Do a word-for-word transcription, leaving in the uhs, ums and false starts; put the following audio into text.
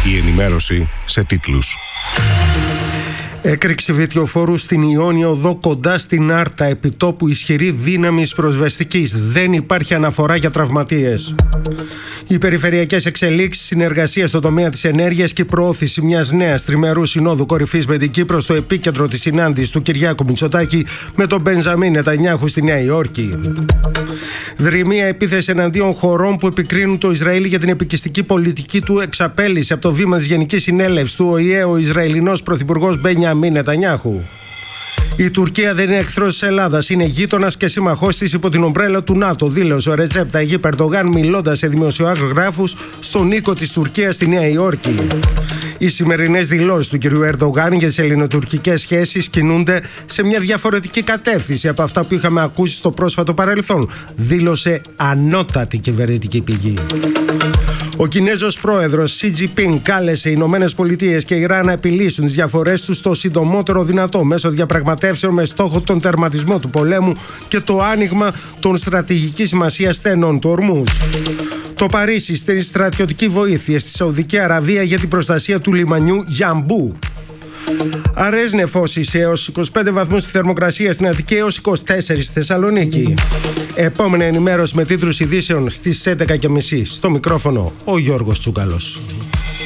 Η ενημέρωση σε τίτλους. Έκρηξη βιτιοφόρου στην Ιόνια Οδό κοντά στην Άρτα, επιτόπου ισχυρή δύναμη προσβεστικής. Δεν υπάρχει αναφορά για τραυματίες. Οι περιφερειακές εξελίξεις, συνεργασία στο τομέα της ενέργειας και η προώθηση μιας νέας τριμερού συνόδου κορυφής με την Κύπρο στο επίκεντρο της συνάντησης του Κυριάκου Μητσοτάκη με τον Μπενζαμίν Νετανιάχου στη Νέα Υόρκη. Δρυμία επίθεση εναντίον χωρών που επικρίνουν το Ισραήλ για την επικιστική πολιτική του εξαπέλυση από το βήμα της Γενικής Συνέλευσης του Ο Η Ε ο Ισραηλινός Πρωθυπουργός Μπενιαμίν Νετανιάχου. Η Τουρκία δεν είναι εχθρός της Ελλάδας, είναι γείτονας και σύμμαχός της υπό την ομπρέλα του ΝΑΤΟ, δήλωσε ο Ρετζέπ Ταγίπ Ερντογάν μιλώντας σε δημοσιογράφους στον οίκο της Τουρκίας στη Νέα Υόρκη. Οι σημερινές δηλώσεις του κ. Ερντογάν για τις ελληνοτουρκικές σχέσεις κινούνται σε μια διαφορετική κατεύθυνση από αυτά που είχαμε ακούσει στο πρόσφατο παρελθόν, δήλωσε ανώτατη κυβερνητική πηγή. Ο Κινέζος πρόεδρος Σι Τζινπίνγκ κάλεσε οι Ηνωμένες Πολιτείες και Ιράν να επιλύσουν τις διαφορές τους το συντομότερο δυνατό μέσω διαπραγματεύσεων με στόχο τον τερματισμό του πολέμου και το άνοιγμα των στρατηγικής σημασίας στενών του Ορμούζ. Το Παρίσι στέλνει στρατιωτική βοήθεια στη Σαουδική Αραβία για την προστασία του λιμανιού Γιαμπού. Αραιές νεφώσεις έως είκοσι πέντε βαθμούς στη θερμοκρασία στην Αττική έως είκοσι τέσσερα στη Θεσσαλονίκη. Επόμενη ενημέρωση με τίτλους ειδήσεων στις έντεκα και μισή. Στο μικρόφωνο ο Γιώργος Τσούκαλος.